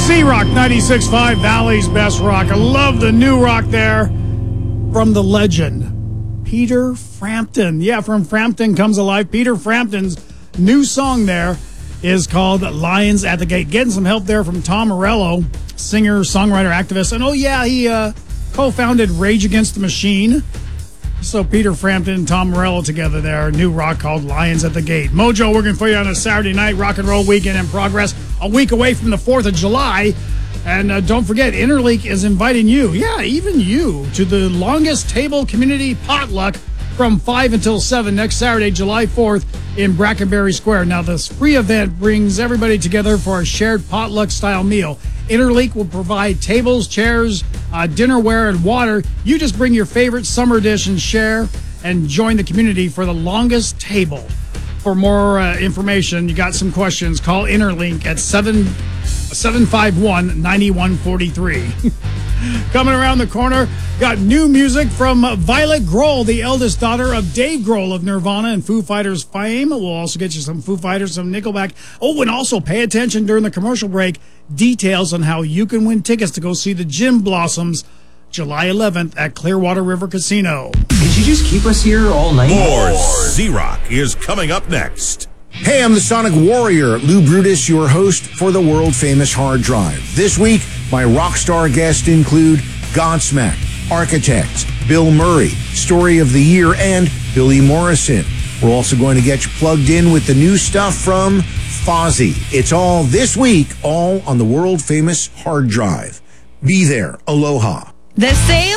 C-Rock 96.5, Valley's Best Rock. I love the new rock there from the legend, Peter Frampton. Yeah, from Frampton Comes Alive. Peter Frampton's new song there is called Lions at the Gate. Getting some help there from Tom Morello, singer, songwriter, activist. And he co-founded Rage Against the Machine. So Peter Frampton and Tom Morello together there. New rock called Lions at the Gate. Mojo working for you on a Saturday night. Rock and roll weekend in progress. A week away from the 4th of July. And don't forget, Interleak is inviting you, even you, to the longest table community potluck from 5 until 7 next Saturday, July 4th in Brackenberry Square. Now, this free event brings everybody together for a shared potluck-style meal. Interleak will provide tables, chairs, dinnerware, and water. You just bring your favorite summer dish and share and join the community for the longest table. For more information, you got some questions, call Interlink at 751-9143. Coming around the corner, got new music from Violet Grohl, the eldest daughter of Dave Grohl of Nirvana and Foo Fighters fame. We'll also get you some Foo Fighters, some Nickelback. Oh, and also pay attention during the commercial break. Details on how you can win tickets to go see the Gin Blossoms July 11th at Clearwater River Casino. Did you just keep us here all night? More Z-Rock is coming up next. Hey, I'm the Sonic Warrior, Lou Brutus, your host for the world-famous Hard Drive. This week, my rock star guests include Godsmack, Architects, Bill Murray, Story of the Year, and Billy Morrison. We're also going to get you plugged in with the new stuff from Fozzy. It's all this week, all on the world-famous Hard Drive. Be there. Aloha. The sale